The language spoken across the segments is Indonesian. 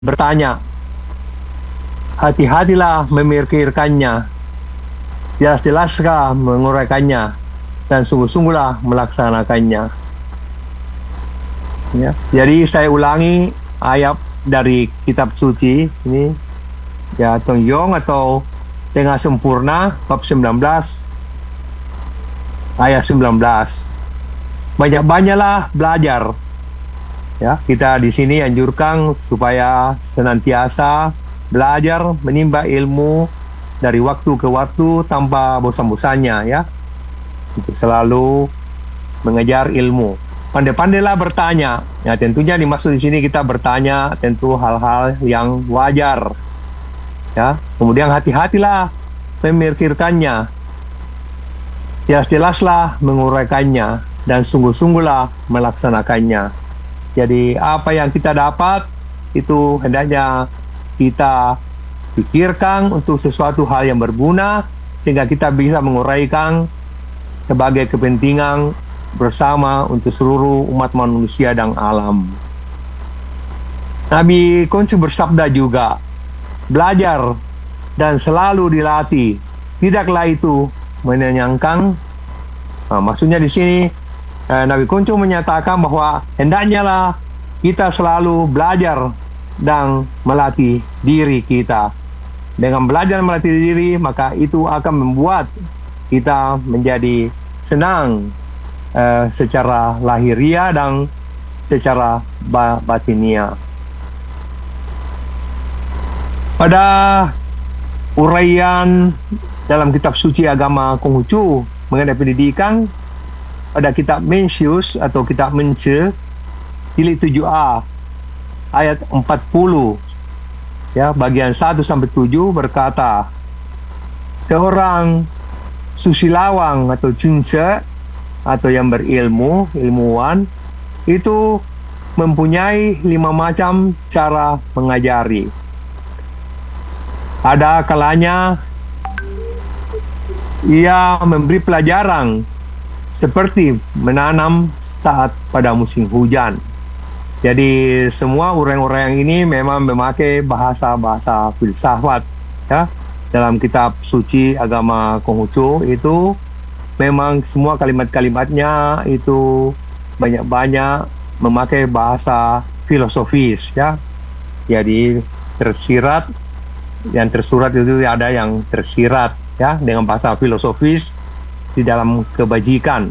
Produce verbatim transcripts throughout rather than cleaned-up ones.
bertanya, hati-hatilah memikirkannya, jelas-jelaskah menguraikannya, dan sungguh-sungguhlah melaksanakannya. Ya. Jadi saya ulangi ayat dari kitab suci ini, ya, Tong Yong atau Tengah Sempurna bab sembilan belas ayat sembilan belas. Banyak-banyaklah belajar. Ya, kita di sini anjurkan supaya senantiasa belajar menimba ilmu dari waktu ke waktu tanpa bosan-bosannya, ya. Untuk selalu mengejar ilmu. Pandai-pandailah bertanya. Ya, tentunya dimaksud di sini kita bertanya tentu hal-hal yang wajar. Ya, kemudian hati-hatilah memikirkannya. Jelas-jelaslah menguraikannya dan sungguh-sungguhlah melaksanakannya. Jadi apa yang kita dapat itu hendaknya kita pikirkan untuk sesuatu hal yang berguna sehingga kita bisa menguraikan sebagai kepentingan bersama untuk seluruh umat manusia dan alam. Nabi Kunci bersabda juga, belajar dan selalu dilatih, tidaklah itu menyenangkan. Nah, maksudnya di sini eh, Nabi Kunci menyatakan bahwa hendaknya lah kita selalu belajar dan melatih diri kita. Dengan belajar dan melatih diri, maka itu akan membuat kita menjadi senang eh, secara lahiriah dan secara batinia. Pada uraian dalam kitab suci agama Konghucu mengenai pendidikan, pada kitab Mencius atau kitab Mence jilid tujuh A ayat empat puluh, ya, bagian satu sampai tujuh berkata, seorang susilawang atau cince atau yang berilmu, ilmuwan itu mempunyai lima macam cara mengajari. Ada kalanya ia memberi pelajaran seperti menanam saat pada musim hujan. Jadi semua uraian-uraian ini memang memakai bahasa-bahasa filsafat, ya. Dalam kitab suci agama Konghucu itu memang semua kalimat-kalimatnya itu banyak-banyak memakai bahasa filosofis, ya. Jadi tersirat, yang tersurat itu ada yang tersirat, ya, dengan bahasa filosofis di dalam kebajikan.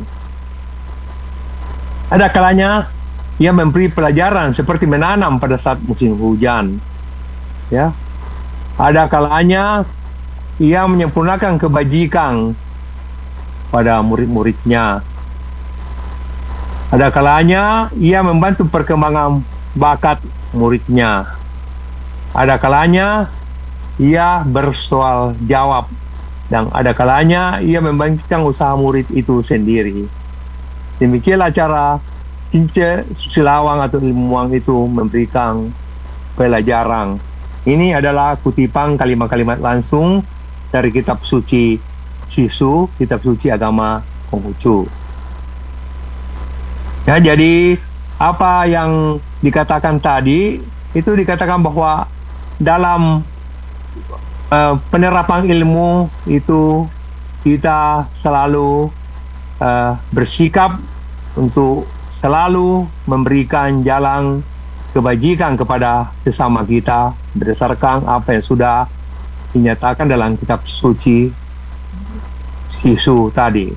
Ada kalanya ia memberi pelajaran seperti menanam pada saat musim hujan, ya. Ada kalanya ia menyempurnakan kebajikan pada murid-muridnya. Ada kalanya ia membantu perkembangan bakat muridnya. Ada kalanya ia bersoal jawab, dan ada kalanya ia membangkitkan usaha murid itu sendiri. Demikianlah cara cince susilawang atau ilmuwan itu memberikan pelajaran. Ini adalah kutipan kalimat-kalimat langsung dari kitab suci Sisu, kitab suci agama Konghucu. Ya, jadi apa yang dikatakan tadi itu dikatakan bahwa dalam uh, penerapan ilmu itu kita selalu uh, bersikap untuk selalu memberikan jalan kebajikan kepada sesama kita berdasarkan apa yang sudah dinyatakan dalam kitab suci Sisu tadi.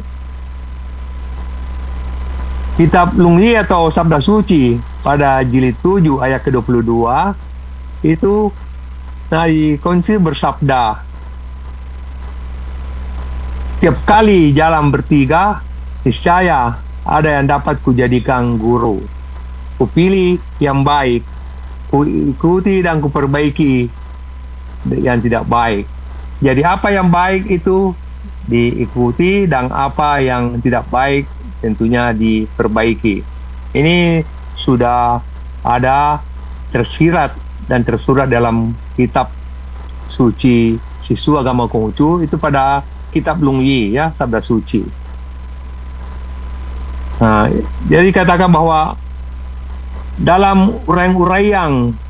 Kitab Lungyi atau Sabda Suci pada jilid tujuh ayat ke dua puluh dua itu Nabi Kunci bersabda, tiap kali jalan bertiga, niscaya ada yang dapat kujadikan guru. Kupilih yang baik, kuikuti dan kuperbaiki yang tidak baik. Jadi apa yang baik itu diikuti dan apa yang tidak baik tentunya diperbaiki. Ini sudah ada tersirat dan tersurat dalam kitab suci Sisu agama Konghucu itu pada kitab Lungyi, ya, Sabda Suci. Nah, jadi katakan bahwa dalam uraian-uraian